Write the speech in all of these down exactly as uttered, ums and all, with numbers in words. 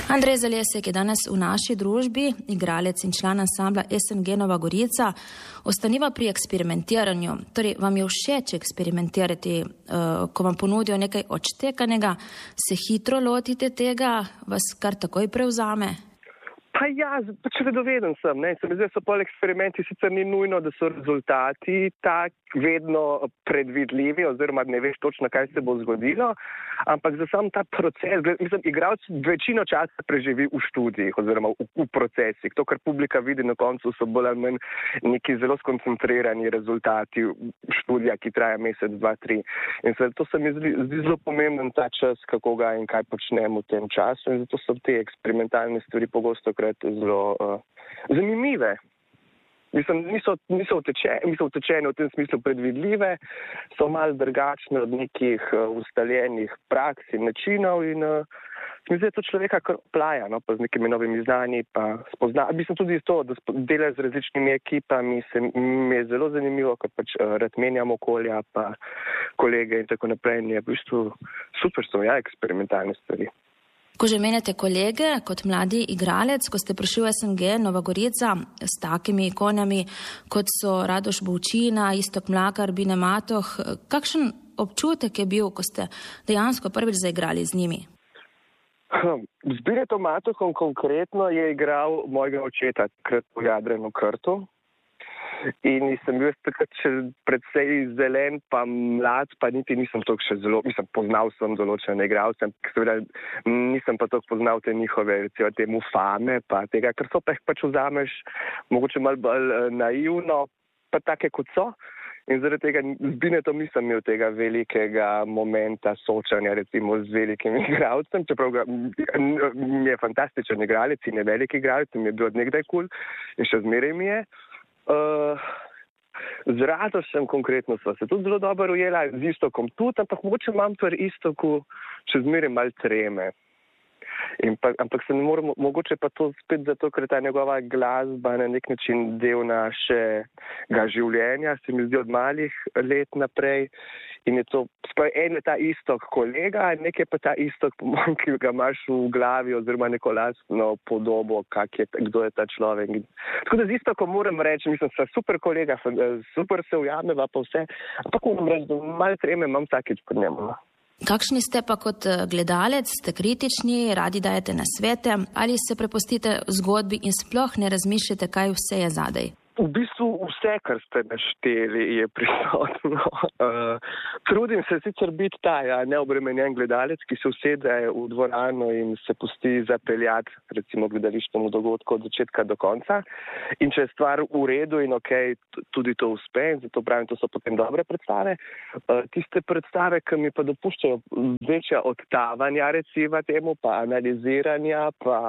Andrej Zalesek je danes v naši družbi, igralec in član ansambla S N G Nova Gorica. Ostaniva pri eksperimentiranju. Torej, vam je všeč eksperimentirati, ko vam ponudijo nekaj odštekanega, se hitro lotite tega, vas kar takoj prevzame? Pa ja, pač redoveden sem, ne. Se mi zdi, da so pol eksperimenti, sicer ni nujno, da so rezultati tak vedno predvidljivi, oziroma ne veš točno, kaj se bo zgodilo, ampak za sam ta proces, mislim, igralec večino časa preživi v študijih oziroma v, v procesih. To, kar publika vidi na koncu, so bolj ali manj neki zelo skoncentrirani rezultati študija, ki traja mesec, dva, tri. In zato se mi zdi, zdi zelo pomemben ta čas, kako ga in kaj počnem v tem času, in zato so te eksperimentalne stvari pogosto zelo uh, zanimive. Mislim, niso, niso, utečeni, niso utečeni v tem smislu predvidljive, so malo drugačne od nekih uh, ustaljenih praks in načinov in uh, mislim, da to človeka kar plaja, no, pa z nekimi novimi znanji, pa spozna. Mislim tudi to, da delaš z različnimi ekipami, se mi je zelo zanimivo, ker pač uh, rad menjam okolja, pa kolege in tako naprej, in je v bistvu super so, ja, eksperimentalne stvari. Ko že menjate kolege, kot mladi igralec, ko ste prišli v S N G Nova Gorica s takimi ikonami, kot so Radoš Bovčina, Iztok Mlakar, Bine Matoh, kakšen občutek je bil, ko ste dejansko prvič zaigrali z njimi? Z Binetom Matohom konkretno je igral mojega očeta takrat v Jadranu Krtu. In sem bil takrat še predvsej zelen, pa mlad, pa niti nisem toliko še zelo, mislim, poznal sem določene igralce, seveda nisem pa toliko poznal te njihove, recimo temu fame, pa tega, ker so pa jih pač vzameš mogoče malo bolj naivno, pa take kot so. In zaradi tega z Binetom nisem imel tega velikega momenta soočanja recimo z velikim igralcem, čeprav ga, mi je fantastičen igralec in je velik igralec in mi je bil od nekdaj kul in še zmeraj mi je. Uh, z Radošem konkretno sva se tudi zelo dobro ujela, z Istokom tudi, ampak mogoče imam pri Istoku še zmeraj malo treme. In pa, ampak se ne moramo, mogoče pa to spet zato, ker je ta njegova glasba na nek način del našega življenja, se mi zdi od malih let naprej. In je to, spaj en je ta Istok kolega, nekaj pa ta Istok, ki ga imaš v glavi, oziroma neko lastno podobo, kak je, kdo je ta človek. Tako da z Istokom moram reči, mislim, da super kolega, super se ujameva pa vse, ampak moram reči, da malo treme imam vsakič pri njemu. Kakšni ste pa kot gledalec, ste kritični, radi dajete nasvete, ali se prepustite zgodbi in sploh ne razmišljate, kaj vse je zadej? V bistvu vse, kar ste našteli, je prisotno. Uh, trudim se sicer biti ta ja, neobremenjen gledalec, ki se usede v dvorano in se pusti zapeljati recimo gledališčnemu dogodku od začetka do konca. In če je stvar v redu in ok, tudi to uspe, zato pravim, to so potem dobre predstave. Uh, tiste predstave, ki mi pa dopuščajo večja odtavanja recimo temu, pa analiziranja, pa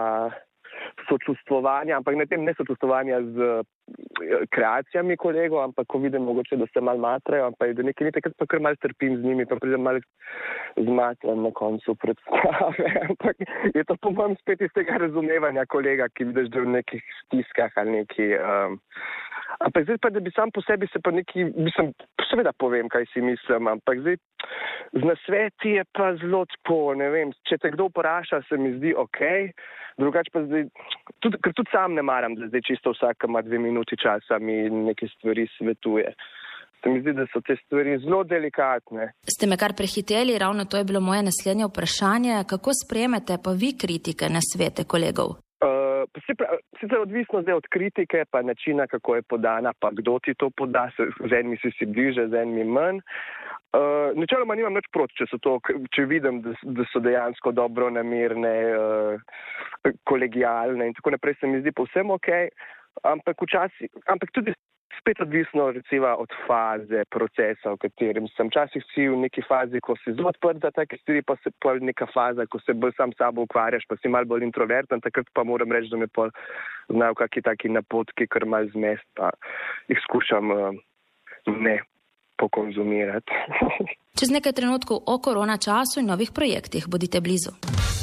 sočustvovanja, ampak na tem ne sočustvovanja z kreacijami kolegov, ampak ko vidim mogoče, da se malo matrajo, ampak da nekaj ni takrat pa kar malo trpim z njimi, pa pridem malo zmatram na koncu predstave, ampak je to po mojem spet iz tega razumevanja kolega, ki vidiš, da v nekih stiskah ali neki... Um, ampak zdaj pa, da bi sam po sebi se pa neki, mislim, seveda povem, kaj si mislim, ampak zdaj z nasveti je pa zelo tako, ne vem, če te kdo vpraša, se mi zdi ok, drugače pa zdaj, tudi, ker tudi sam ne maram, da zdaj čisto vsaka ima dve minuti časa mi neke stvari svetuje. Se mi zdi, da so te stvari zelo delikatne. Ste me kar prehiteli, ravno to je bilo moje naslednje vprašanje. Kako sprejmete pa vi kritike na svete kolegov? Uh, sicer odvisno zdaj od kritike, pa načina, kako je podana, pa kdo ti to poda, z enimi si si bliže, z enimi manj. Uh, načeloma nimam nič proti, če so to, če vidim, da, da so dejansko dobro namerne, uh, kolegijalne in tako naprej, se mi zdi povsem ok, ampak včasih, ampak tudi spet odvisno recimo od faze, procesa, v katerem sem. Včasih si v neki fazi, ko si zelo odprt za take stvari, pa se pol neka faza, ko se bolj sam sabo ukvarjaš, pa si malo bolj introverten, takrat pa moram reči, da me pol znajo kakšni taki napotki, kar malo zmest, pa jih skušam uh, ne pokonzumirati. Čez nekaj trenutkov o korona času in novih projektih bodite blizu.